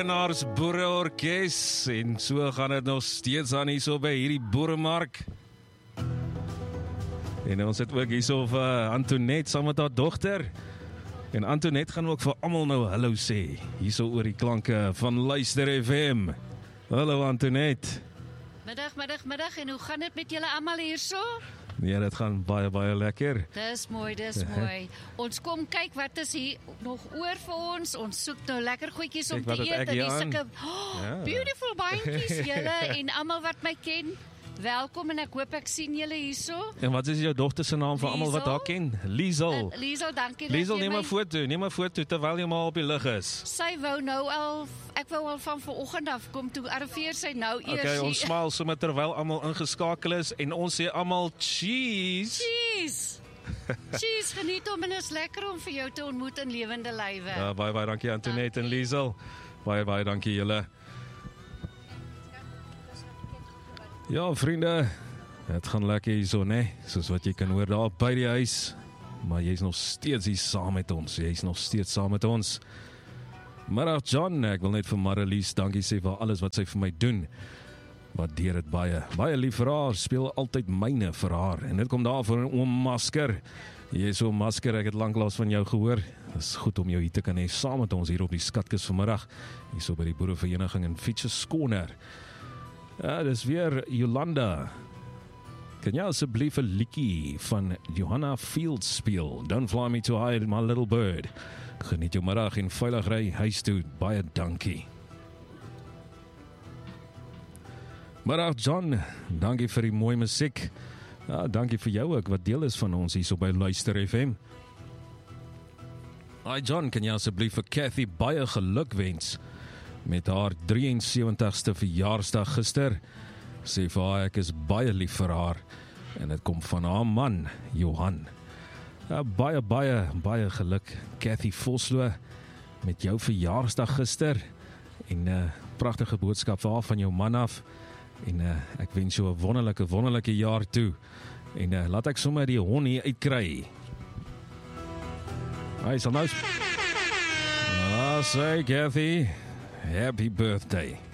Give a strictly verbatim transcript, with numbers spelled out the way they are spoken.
Naars Boereorkes en so gaan dit nog steeds aan hierso by hierdie boeremark. En ons het ook hierso vir Antoinette saam met haar dogter. En Antoinette gaan ook vir almal nou hallo sê hierso oor die klanke van Luister F M. Hallo Antoinette. Middag, middag, middag. En hoe gaan dit met julle almal hierso? Nee, dit gaan baie baie lekker. Dis mooi, dis mooi. Ons kom kyk wat is hier nog oor vir ons. Ons soek nou lekker goedjies om te eet en dis sulke oh, ja. beautiful bandjies julle en almal wat my ken. Welkom en ek hoop ek sien julle hierso. En wat is jou dogter se naam vir almal wat haar ken? Liesel. Uh, Liesel, dankie. Liesel, neem 'n foto, neem 'n foto terwyl jy maar op die lug is. Sy wou nou al ek wou al van vanoggend af kom toe arriveer sy nou eers. Okay, ons smaal sommer terwyl almal ingeskakel is en ons sê almal cheese. Cheese. Cheese, geniet hom en is lekker om vir jou te ontmoet in lewende lywe. Ja, baie baie dankie Antoinette en Liesel. Baie baie dankie julle. Ja, vriende, het gaan lekker hierso, né? Soos wat jy kan hoor daar by die huis. Maar jy's nog steeds hier saam met ons. Jy's nog steeds saam met ons. Middag John, ek wil net vir Marlies dankie sê vir alles wat sy vir my doen. Waardeer dit baie. Baie lief vir haar, speel altyd myne vir haar. En dit kom daar vir oom Masker. Jy is oom Masker, ek het lanklaas van jou gehoor. Dit is goed om jou hier te kan hê saam met ons hier op die Skatkis vanmiddag. Hierso by die Boerevereniging in Fietsers Corner. Ja, dis weer Jolanda. Kan jy asseblief 'n liedjie van Johanna Fields speel? Don't fly me too high, my little bird. Geniet jou middag en veilig ry huis toe. Baie dankie. Middag John, dankie vir die mooi musiek. Ja, dankie vir jou ook wat deel is van ons hierso by Luister F M. Hi John, kan jy asseblief vir Kathy baie geluk wens met haar drieënsewentigste verjaarsdag gister. Sê vir haar ek is baie lief vir haar en dit kom van haar man Johan. Ja, baie baie baie geluk Kathy Vosloo met jou verjaarsdag gister en 'n uh, pragtige boodskap vir haar van jou man af en uh, ek wens jou 'n wonderlike wonderlike jaar toe en uh, laat ek sommer die hond hier uitkry. Hy sal nou Ah, sê Kathy, happy birthday.